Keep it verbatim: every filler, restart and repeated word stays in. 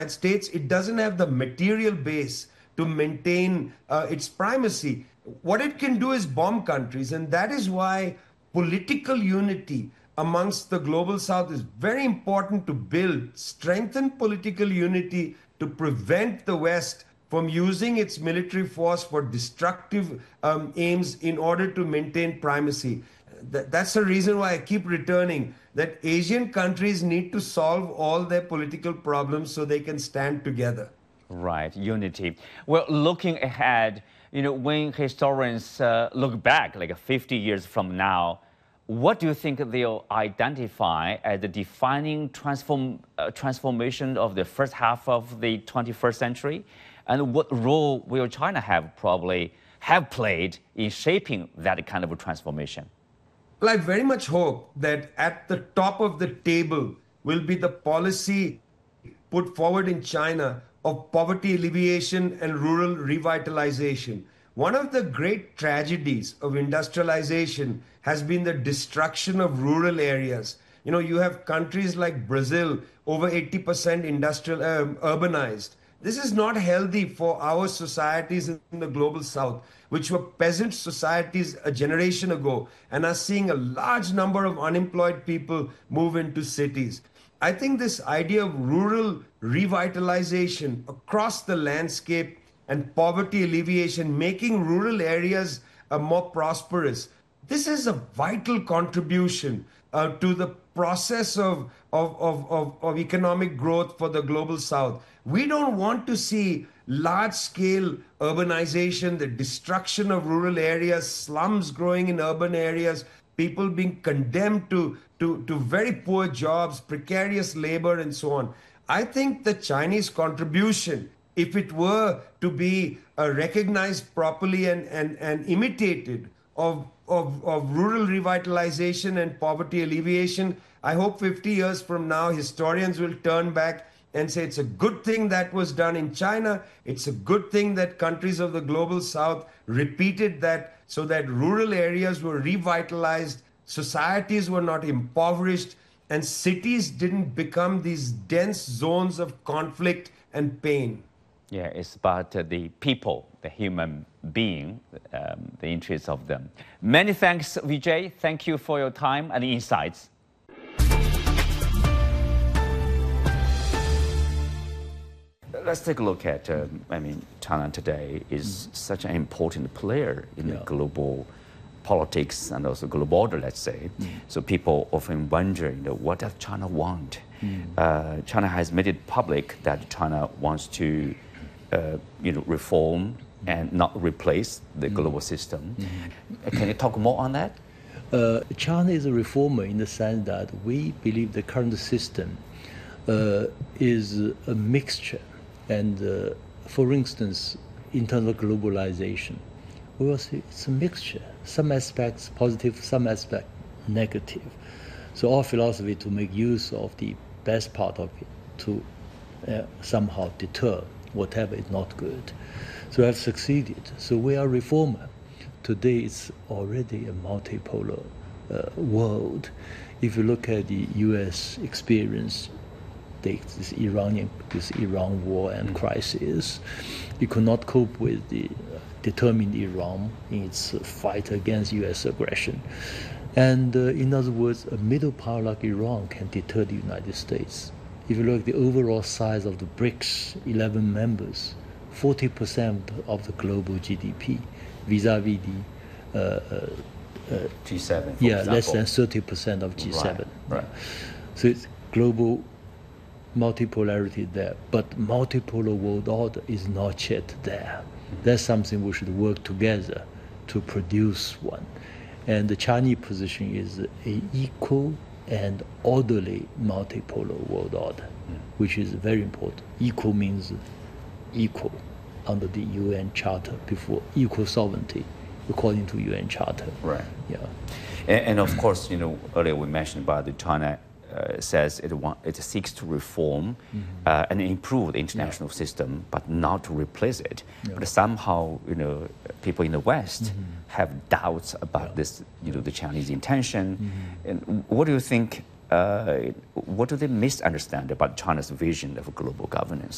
States, it doesn't have the material base to maintain uh, its primacy. What it can do is bomb countries, and that is why political unity amongst the global south is very important to build, strengthen political unity to prevent the West from using its military force for destructive um, aims in order to maintain primacy. Th- that's the reason why I keep returning that Asian countries need to solve all their political problems so they can stand together. Right, unity. Well, looking ahead, you know, when historians uh, look back like fifty years from now, what do you think they'll identify as the defining transform, uh, transformation of the first half of the twenty-first century? And what role will China have probably have played in shaping that kind of a transformation? Well, I very much hope that at the top of the table will be the policy put forward in China of poverty alleviation and rural revitalization. One of the great tragedies of industrialization has been the destruction of rural areas. You know, you have countries like Brazil, over eighty percent industrial, um, urbanized. This is not healthy for our societies in the global south, which were peasant societies a generation ago and are seeing a large number of unemployed people move into cities. I think this idea of rural revitalization across the landscape and poverty alleviation, making rural areas uh, more prosperous, this is a vital contribution uh, to the process of, of, of, of, of economic growth for the global south. We don't want to see large-scale urbanization, the destruction of rural areas, slums growing in urban areas, people being condemned to, to, to very poor jobs, precarious labor, and so on. I think the Chinese contribution, if it were to be uh, recognized properly and, and, and imitated, of, of, of rural revitalization and poverty alleviation, I hope fifty years from now, historians will turn back and say it's a good thing that was done in China. It's a good thing that countries of the global south repeated that so that rural areas were revitalized, societies were not impoverished, and cities didn't become these dense zones of conflict and pain. Yeah, it's about uh, the people, the human being, um, the interests of them. Many thanks, Vijay. Thank you for your time and insights. Let's take a look at, uh, I mean, China today is mm. such an important player in yeah. the global politics and also global order, let's say. Mm. So people often wonder, you know, what does China want? Mm. Uh, China has made it public that China wants to, uh, you know, reform and not replace the mm. global system. Mm. Can you talk more on that? Uh, China is a reformer in the sense that we believe the current system uh, is a mixture. And uh, for instance, in terms of globalization, we will see it's a mixture. Some aspects positive, some aspects negative. So our philosophy to make use of the best part of it to uh, somehow deter whatever is not good. So we have succeeded. So we are a reformer. Today it's already a multipolar uh, world. If you look at the U S experience, this Iranian, this Iran war and mm. crisis, it could not cope with the uh, determined Iran in its uh, fight against U S aggression. And uh, in other words, a middle power like Iran can deter the United States. If you look at the overall size of the BRICS, eleven members, forty percent of the global G D P, vis-a-vis the uh, uh, uh, G seven. Yeah, example. less than thirty percent of G seven. Right, right. Yeah. So it's global multipolarity there, but multipolar world order is not yet there. Mm-hmm. That's something we should work together to produce one. And the Chinese position is an equal and orderly multipolar world order, mm. which is very important. Equal means equal under the U N Charter, before equal sovereignty according to U N Charter. Right. Yeah. And, and of course, you know, earlier we mentioned about the China uh, says it want, it seeks to reform mm-hmm. uh, and improve the international yeah. system, but not to replace it. Yeah. But somehow, you know, people in the West mm-hmm. have doubts about yeah. this, you know, the Chinese intention. Mm-hmm. And what do you think? Uh, what do they misunderstand about China's vision of global governance?